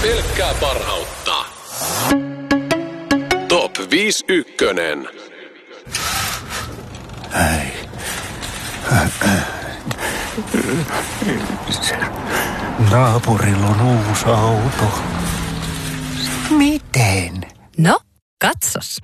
Pelkkää parhautta. Top 51. Naapurilla on uusi auto. Miten? No, katsos.